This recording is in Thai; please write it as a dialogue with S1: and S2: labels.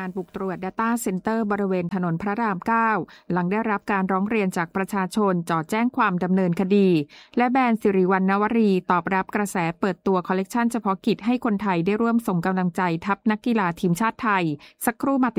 S1: การบุกตรวจ Data Center บริเวณถนนพระราม 9 หลังได้รับการร้องเรียนจากประชาชนจ่อแจ้งความดำเนินคดีและแบรนด์สิริวัณณวรีตอบรับกระแสเปิดตัวคอลเลกชันเฉพาะกิจให้คนไทยได้ร่วมส่งกำลังใจทัพนักกีฬาทีมชาติไทยสักครู่มา